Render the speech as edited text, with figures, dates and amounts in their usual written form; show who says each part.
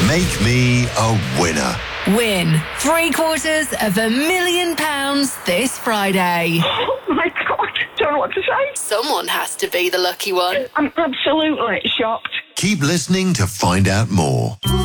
Speaker 1: Make me a winner.
Speaker 2: Win £750,000 this Friday.
Speaker 3: Oh my God, don't know what to say.
Speaker 2: Someone has to be the lucky one.
Speaker 3: I'm absolutely shocked.
Speaker 1: Keep listening to find out more.